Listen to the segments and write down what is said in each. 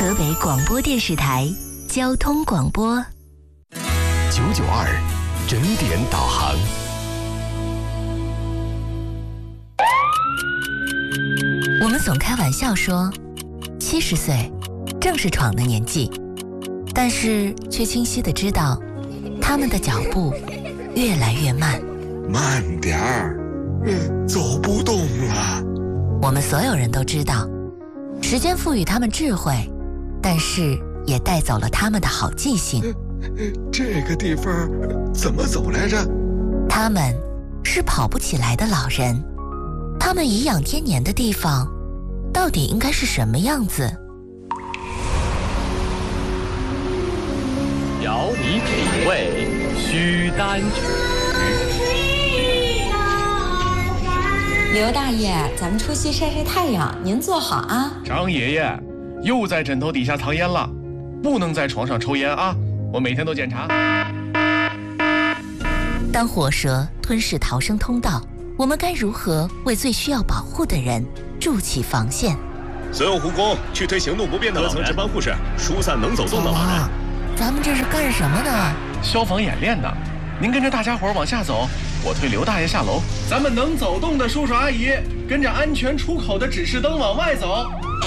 河北广播电视台交通广播 992整点导航。 我们总开玩笑说，70岁正是闯的年纪，但是却清晰地知道，他们的脚步越来越慢。 慢点儿，走不动了。 我们所有人都知道，时间赋予他们智慧，但是也带走了他们的好记性。 这个地方怎么走来着？ 他们是跑不起来的老人，他们颐养天年的地方到底应该是什么样子？ 邀你品味须丹曲。 刘大爷，咱们出去晒晒太阳，您坐好啊。 张爷爷，又在枕头底下藏烟了，不能在床上抽烟啊！我每天都检查。 当火蛇吞噬逃生通道，我们该如何为最需要保护的人筑起防线？ 所有护工去推行动不便的老人，各层值班护士疏散能走动的老人。 咱们这是干什么呢？ 消防演练呢。您跟着大家伙往下走，我推刘大爷下楼。咱们能走动的叔叔阿姨，跟着安全出口的指示灯往外走。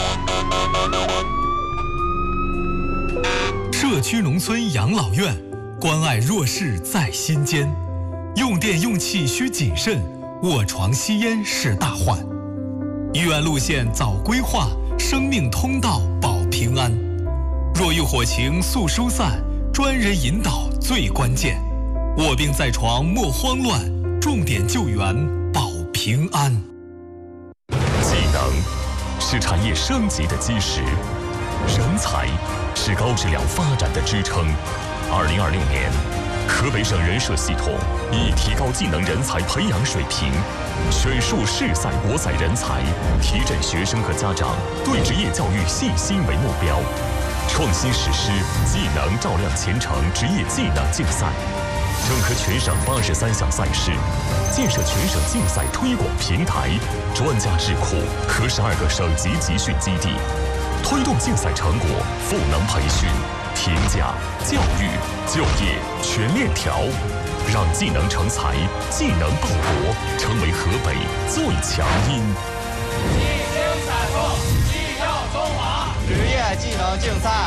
社区农村养老院，关爱弱势在心间。用电用气需谨慎，卧床吸烟是大患。医院路线早规划，生命通道保平安。若遇火情速疏散，专人引导最关键。卧病在床莫慌乱，重点救援保平安。 技能是产业升级的基石，人才是高质量发展的支撑。2026年，河北省人社系统以提高技能人才培养水平，选树市赛国赛人才，提振学生和家长对职业教育信心为目标，创新实施技能照亮前程职业技能竞赛，整合全省83项赛事，建设全省竞赛推广平台、专家智库和12个省级集训基地，推动竞赛成果赋能培训、评价、教育、就业全链条，让技能成才、技能报国成为河北最强音。 技精赛后，技耀中华。职业技能竞赛